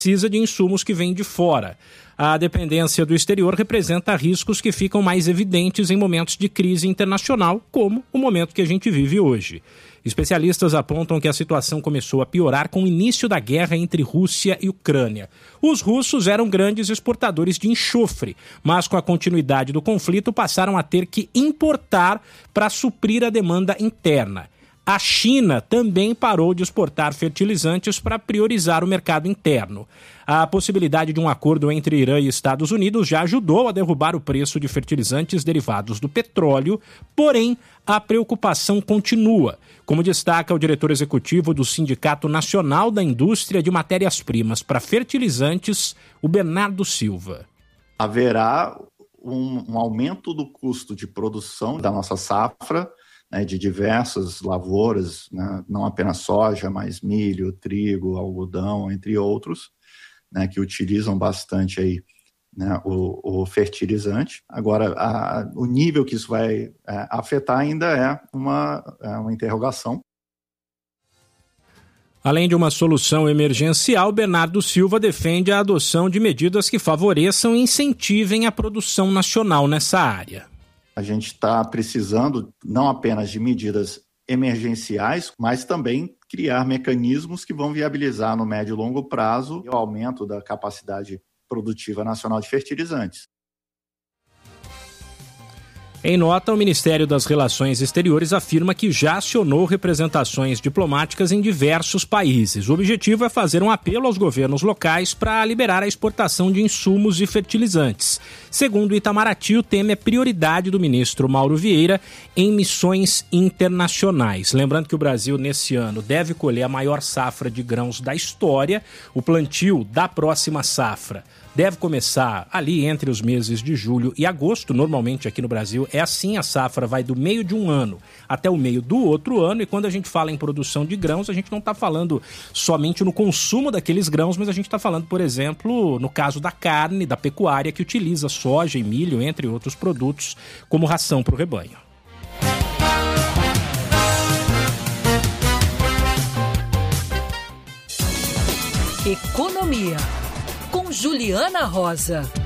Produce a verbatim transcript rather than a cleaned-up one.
precisa de insumos que vêm de fora. A dependência do exterior representa riscos que ficam mais evidentes em momentos de crise internacional, como o momento que a gente vive hoje. Especialistas apontam que a situação começou a piorar com o início da guerra entre Rússia e Ucrânia. Os russos eram grandes exportadores de enxofre, mas com a continuidade do conflito passaram a ter que importar para suprir a demanda interna. A China também parou de exportar fertilizantes para priorizar o mercado interno. A possibilidade de um acordo entre Irã e Estados Unidos já ajudou a derrubar o preço de fertilizantes derivados do petróleo, porém a preocupação continua, como destaca o diretor executivo do Sindicato Nacional da Indústria de Matérias-Primas para Fertilizantes, o Bernardo Silva. Haverá um, um aumento do custo de produção da nossa safra, né, de diversas lavouras, né, não apenas soja, mas milho, trigo, algodão, entre outros, né, que utilizam bastante aí, né, o, o fertilizante. Agora, a, o nível que isso vai é, afetar ainda é uma, é uma interrogação. Além de uma solução emergencial, Bernardo Silva defende a adoção de medidas que favoreçam e incentivem a produção nacional nessa área. A gente está precisando não apenas de medidas emergenciais, mas também criar mecanismos que vão viabilizar no médio e longo prazo o aumento da capacidade produtiva nacional de fertilizantes. Em nota, o Ministério das Relações Exteriores afirma que já acionou representações diplomáticas em diversos países. O objetivo é fazer um apelo aos governos locais para liberar a exportação de insumos e fertilizantes. Segundo o Itamaraty, o tema é prioridade do ministro Mauro Vieira em missões internacionais. Lembrando que o Brasil, nesse ano, deve colher a maior safra de grãos da história. O plantio da próxima safra deve começar ali entre os meses de julho e agosto. Normalmente aqui no Brasil é assim, a safra vai do meio de um ano até o meio do outro ano, e quando a gente fala em produção de grãos, a gente não está falando somente no consumo daqueles grãos, mas a gente está falando, por exemplo, no caso da carne, da pecuária, que utiliza soja e milho, entre outros produtos, como ração para o rebanho. Economia, com Juliana Rosa.